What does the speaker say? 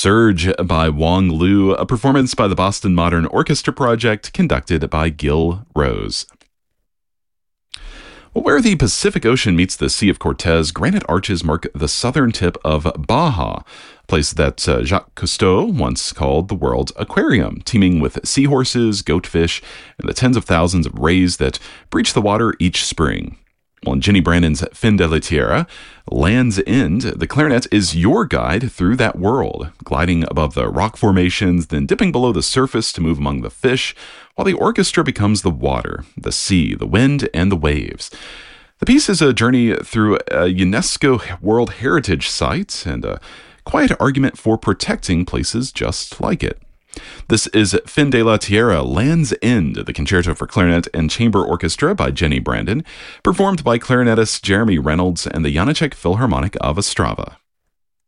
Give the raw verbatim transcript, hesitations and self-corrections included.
Surge by Wong Lu, a performance by the Boston Modern Orchestra Project conducted by Gil Rose. Well, where the Pacific Ocean meets the Sea of Cortez, granite arches mark the southern tip of Baja, a place that uh, Jacques Cousteau once called the world's aquarium, teeming with seahorses, goatfish, and the tens of thousands of rays that breach the water each spring. Well, in Jenny Brandon's Fin de la Tierra, Land's End, the clarinet is your guide through that world, gliding above the rock formations, then dipping below the surface to move among the fish, while the orchestra becomes the water, the sea, the wind, and the waves. The piece is a journey through a UNESCO World Heritage Site and a quiet argument for protecting places just like it. This is Fin de la Tierra, Land's End, the Concerto for Clarinet and Chamber Orchestra by Jenny Brandon, performed by clarinetist Jeremy Reynolds and the Janacek Philharmonic of Ostrava.